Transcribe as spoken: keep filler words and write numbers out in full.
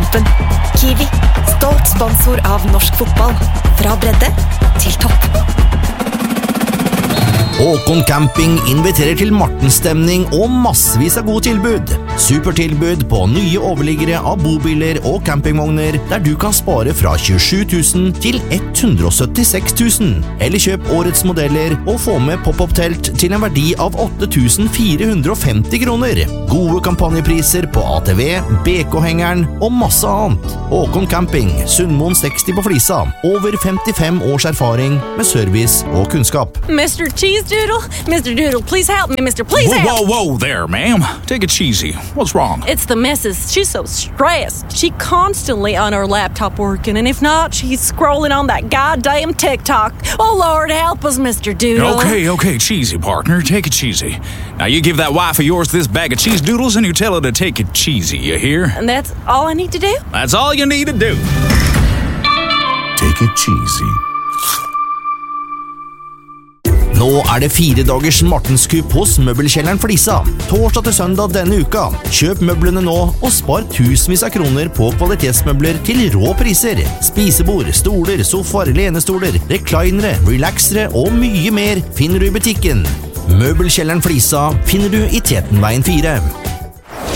kampen. Kiwi, stolt sponsor av norsk fotball. Fra bredde til topp. Håkon Camping inviterer til Martenstemning og massevis av gode tilbud. Supertilbud på nye overliggere av bobiler og campingvogner, der du kan spare fra tjuesju tusen til hundre og syttiseks tusen. Eller kjøp årets modeller og få med pop-up-telt til en verdi av åtte tusen fire hundre og femti kroner. Gode kampanjepriser på A T V, B K-hengeren og masse annet. Håkon Camping, Sundmoen seksti på Flisa. Over femtifem års erfaring med service og kunnskap. mister Cheese Doodle? mister Doodle, please help me, mister Please whoa, help! Whoa, whoa there, ma'am. Take it cheesy. What's wrong? It's the missus. She's so stressed. She constantly on her laptop working, and if not, she's scrolling on that goddamn TikTok. Oh, Lord, help us, mister Doodle. Okay, okay, cheesy, partner. Take it cheesy. Now, you give that wife of yours this bag of cheese doodles, and you tell her to take it cheesy, you hear? And that's all I need to do? That's all you need to do. Take it cheesy. Nå er det fire dagers Martenskupp hos Møbelkjelleren Flisa. Torsdag til søndag denne uka. Kjøp møblene nå og spar tusenvis av kroner på kvalitetsmøbler til rå priser. Spisebord, stoler, sofaer, lenestoler, reklinere, relaxere og mye mer finner du i butikken. Møbelkjelleren Flisa finner du i Tetenveien fire.